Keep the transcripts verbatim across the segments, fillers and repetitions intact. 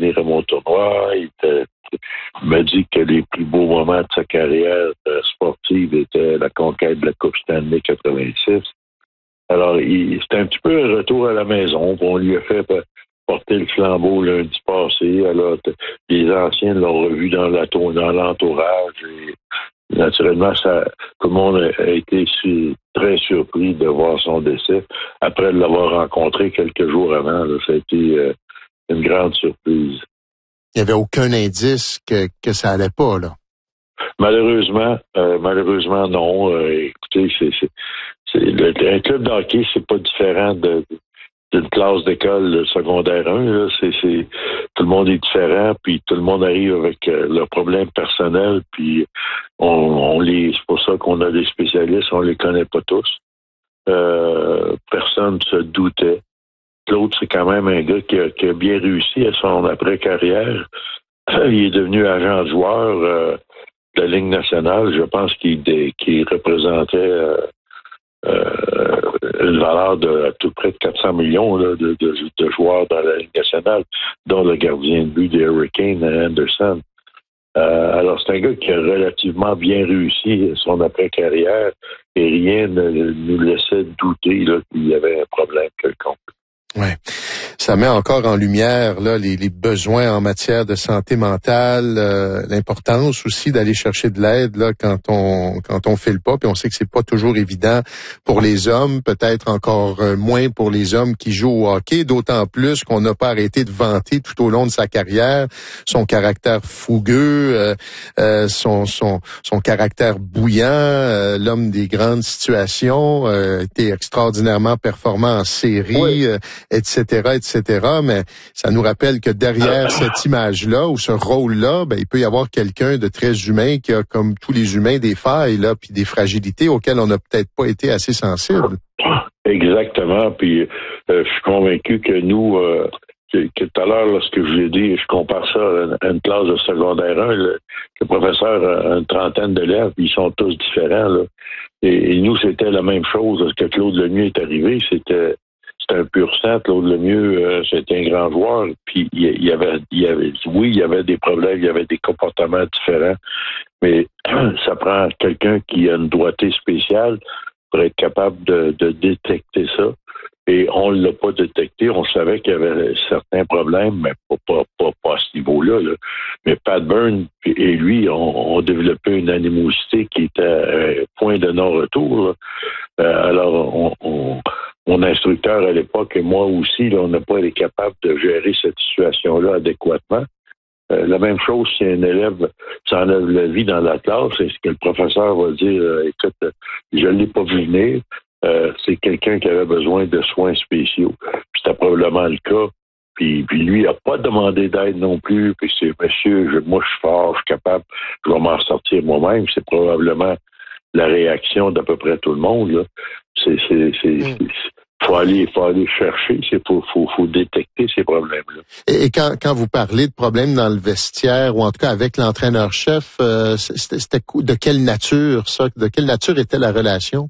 venir à mon tournoi. Il, était, il m'a dit que les plus beaux moments de sa carrière euh, sportive étaient la conquête de la Coupe Stanley quatre-vingt-six. Alors, il, c'était un petit peu un retour à la maison. On lui a fait porter le flambeau lundi passé. Alors, les anciens l'ont revu dans, la, dans l'entourage. Et naturellement, ça, tout le monde a été su, très surpris de voir son décès. Après l'avoir rencontré quelques jours avant, là, ça a été euh, une grande surprise. Il n'y avait aucun indice que, que ça allait pas, là. Malheureusement, euh, malheureusement, non. Euh, écoutez, c'est, c'est, c'est le, un club de hockey, c'est pas différent de, d'une classe d'école secondaire un. Là. C'est, c'est, tout le monde est différent, puis tout le monde arrive avec euh, leurs problèmes personnels, puis on, on les, c'est pour ça qu'on a des spécialistes, on les connaît pas tous. Euh, personne ne se doutait. Claude, c'est quand même un gars qui a, qui a bien réussi à son après-carrière. Il est devenu agent de joueur euh, de la Ligue nationale. Je pense qu'il, qu'il représentait euh, euh, une valeur de à tout près de quatre cents millions là, de, de, de joueurs dans la Ligue nationale, dont le gardien de but des Hurricanes, Anderson. Euh, alors, c'est un gars qui a relativement bien réussi son après-carrière et rien ne nous laissait douter là, qu'il y avait un problème quelconque. Ouais. Ça met encore en lumière là les, les besoins en matière de santé mentale, euh, l'importance aussi d'aller chercher de l'aide là quand on quand on file pas, puis on sait que c'est pas toujours évident pour les hommes, peut-être encore moins pour les hommes qui jouent au hockey, d'autant plus qu'on n'a pas arrêté de vanter tout au long de sa carrière son caractère fougueux, euh, euh, son son son caractère bouillant, euh, l'homme des grandes situations, euh, était extraordinairement performant en série. Oui. Euh, et cetera, et cetera. Mais ça nous rappelle que derrière cette image-là ou ce rôle-là, ben il peut y avoir quelqu'un de très humain qui a, comme tous les humains, des failles là, puis des fragilités auxquelles on n'a peut-être pas été assez sensible. Exactement. Puis euh, je suis convaincu que nous, euh, que, que tout à l'heure, lorsque je l'ai dit, je compare ça à une classe de secondaire un. Le, le professeur a une trentaine d'élèves, puis ils sont tous différents. Là. Et, et nous, c'était la même chose. Lorsque Claude Lemieux est arrivé, c'était C'était un pur sang. Claude Lemieux, euh, c'était un grand joueur. Puis il y avait, il y avait, oui, il y avait des problèmes, il y avait des comportements différents, mais ça prend quelqu'un qui a une doigté spéciale pour être capable de, de détecter ça. Et on ne l'a pas détecté. On savait qu'il y avait certains problèmes, mais pas, pas, pas, pas à ce niveau-là. Là. Mais Pat Byrne et lui ont, ont développé une animosité qui était à point de non-retour. Euh, alors, on, on mon instructeur à l'époque et moi aussi, là, on n'a pas été capable de gérer cette situation-là adéquatement. Euh, la même chose si un élève s'enlève la vie dans la classe, est-ce que le professeur va dire euh, écoute, je ne l'ai pas vu venir, euh, c'est quelqu'un qui avait besoin de soins spéciaux. Puis c'était probablement le cas. Puis, puis lui, il n'a pas demandé d'aide non plus. Puis c'est monsieur, je, moi je suis fort, je suis capable, je vais m'en sortir moi-même. C'est probablement la réaction d'à peu près tout le monde. Là. C'est, c'est, c'est, mm. c'est, faut aller, faut aller chercher, c'est faut, faut, faut détecter ces problèmes-là. Et, et quand, quand vous parlez de problèmes dans le vestiaire, ou en tout cas avec l'entraîneur-chef, euh, c'était, c'était de quelle nature ça? De quelle nature était la relation?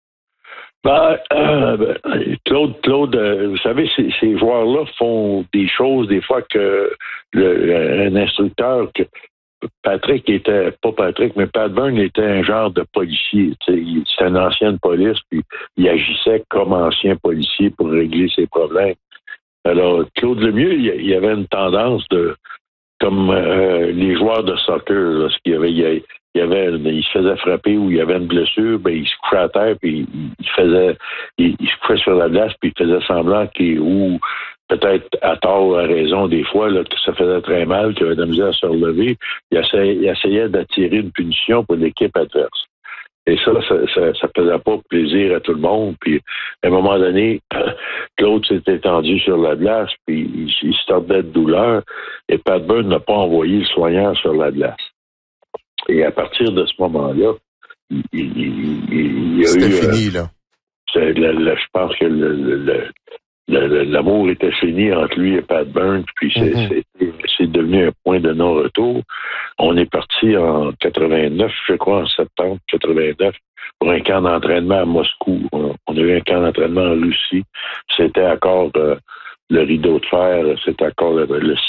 Ben, euh, ben Claude, Claude, euh, vous savez, ces, ces joueurs-là font des choses des fois que le, un instructeur que Patrick était, pas Patrick, mais Pat Byrne était un genre de policier. C'était une ancienne police, puis il agissait comme ancien policier pour régler ses problèmes. Alors, Claude Lemieux, il y avait une tendance de, comme euh, les joueurs de soccer, lorsqu'il y avait, il y avait, il se faisait frapper ou il y avait une blessure, ben il se couchait à terre, puis il faisait, il, il se couchait sur la glace, puis il faisait semblant qu'il, ou peut-être à tort ou à raison des fois, là, que ça faisait très mal, qu'il avait de la misère à se relever, il essayait, il essayait d'attirer une punition pour l'équipe adverse. Et ça, ça, ça, ça faisait pas plaisir à tout le monde. Puis, à un moment donné, Claude s'est étendu sur la glace, puis il, il se tordait de douleur, et Pat Byrne n'a pas envoyé le soignant sur la glace. Et à partir de ce moment-là, il, il, il, il y a C'était eu... fini, euh, là. C'est, le, le, je pense que le, le, le l'amour était fini entre lui et Pat Byrne, puis c'est, mm-hmm. c'est, c'est devenu un point de non-retour. On est parti en quatre-vingt-neuf, je crois, en septembre quatre-vingt-neuf, pour un camp d'entraînement à Moscou. On a eu un camp d'entraînement en Russie. C'était encore euh, le rideau de fer, c'était encore le, le